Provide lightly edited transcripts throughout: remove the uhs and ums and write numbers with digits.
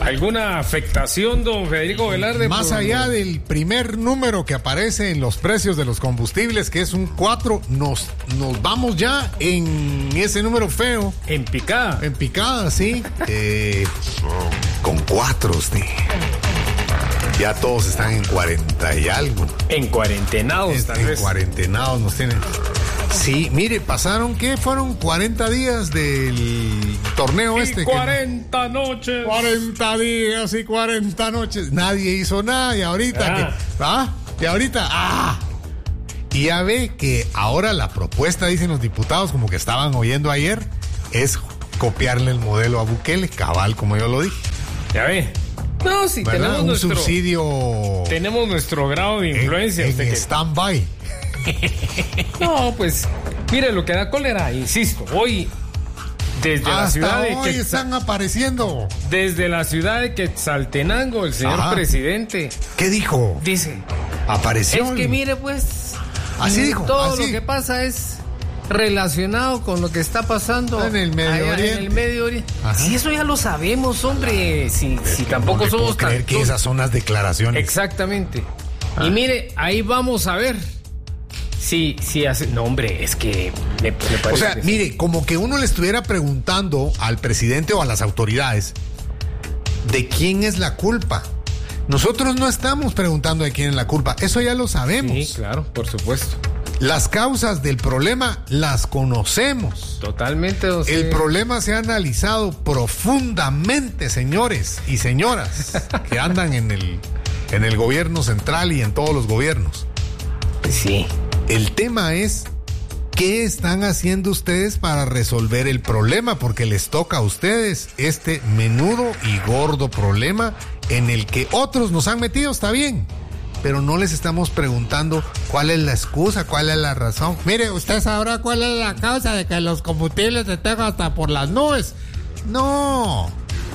¿Alguna afectación, don Federico Velarde? Más allá del primer número que aparece en los precios de los combustibles, que es un 4, nos vamos ya en ese número feo. En picada. En picada, sí. Con 4, sí. Ya todos están en 40 y algo. En cuarentenados, tal vez. En cuarentenados nos tienen. Sí, mire, pasaron, ¿qué? Fueron 40 días del torneo y 40 noches. 40 días y 40 noches. Nadie hizo nada y ahorita Y ya ve que ahora la propuesta, dicen los diputados, como que estaban oyendo ayer, es copiarle el modelo a Bukele, cabal, como yo lo dije. Ya ve. No, sí, ¿verdad? tenemos un subsidio. Tenemos nuestro grado de influencia. En stand-by. No, pues, mire, lo que da cólera, insisto, hoy, desde la ciudad de hoy están apareciendo. Desde la ciudad de Quetzaltenango, el señor presidente. ¿Qué dijo? Dice. Apareció. Es que mire, pues. Así dijo. Todo lo que pasa es relacionado con lo que está pasando en el Medio Oriente. En el Medio Oriente. Si eso ya lo sabemos, hombre. Si tampoco somos tan. Creer que esas son las declaraciones. Exactamente. Y mire, ahí vamos a ver. Sí, hace. No, hombre, es que me parece. O sea, mire, como que uno le estuviera preguntando al presidente o a las autoridades de quién es la culpa. Nosotros no estamos preguntando de quién es la culpa. Eso ya lo sabemos. Sí, claro, por supuesto. Las causas del problema las conocemos. Totalmente. El problema se ha analizado profundamente, señores y señoras que andan en el gobierno central y en todos los gobiernos. Sí. El tema es, ¿qué están haciendo ustedes para resolver el problema? Porque les toca a ustedes este menudo y gordo problema en el que otros nos han metido, está bien, pero no les estamos preguntando cuál es la excusa, cuál es la razón. Mire, usted sabrá cuál es la causa de que los combustibles estén hasta por las nubes. No.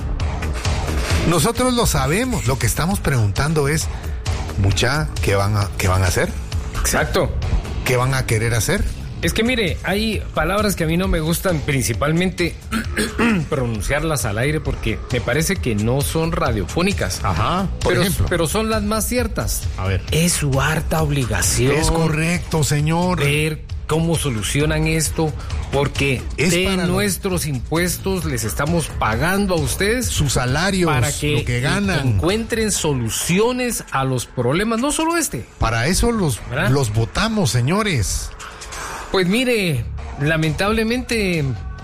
Nosotros lo sabemos. Lo que estamos preguntando es, mucha, ¿qué van a hacer? Exacto. ¿Qué van a querer hacer? Es que mire, hay palabras que a mí no me gustan principalmente pronunciarlas al aire porque me parece que no son radiofónicas. Ajá, por ejemplo. Pero son las más ciertas. A ver. Es su harta obligación. Es correcto, señor. Ver cómo solucionan esto, porque nuestros impuestos les estamos pagando a ustedes sus salarios, para que, lo que ganan, encuentren soluciones a los problemas, no solo este. Para eso los votamos, señores. Pues mire, lamentablemente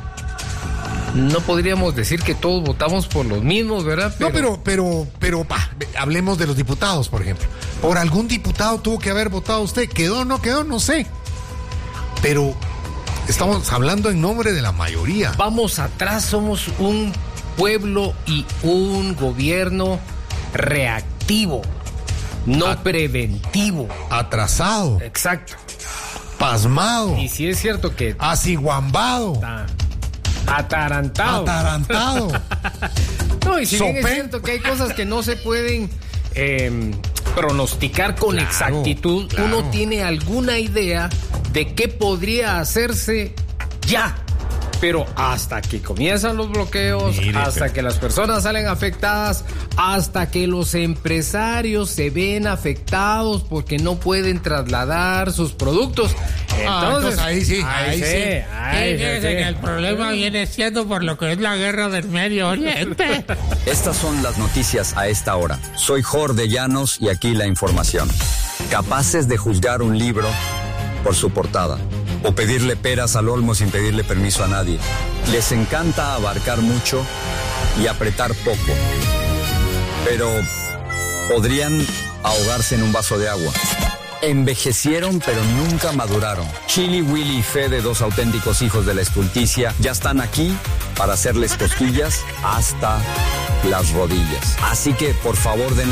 no podríamos decir que todos votamos por los mismos, ¿verdad? No, pero hablemos de los diputados, por ejemplo. Por algún diputado tuvo que haber votado usted. ¿Quedó o no quedó? No sé. Pero estamos hablando en nombre de la mayoría. Vamos atrás, somos un pueblo y un gobierno reactivo, no preventivo. Atrasado. Exacto. Pasmado. Y si es cierto que... Asiguambado. Atarantado. No, y si bien es cierto que hay cosas que no se pueden pronosticar con exactitud, uno tiene alguna idea de qué podría hacerse ya. Pero hasta que comienzan los bloqueos, que las personas salen afectadas, hasta que los empresarios se ven afectados porque no pueden trasladar sus productos. Entonces ahí sí. El problema viene siendo por lo que es la guerra del Medio Oriente. Estas son las noticias a esta hora. Soy Jorge Llanos y aquí la información. Capaces de juzgar un libro por su portada, o pedirle peras al olmo sin pedirle permiso a nadie. Les encanta abarcar mucho y apretar poco, pero podrían ahogarse en un vaso de agua. Envejecieron pero nunca maduraron. Chili, Willy y Fede, dos auténticos hijos de la estulticia, ya están aquí para hacerles cosquillas hasta las rodillas. Así que por favor denle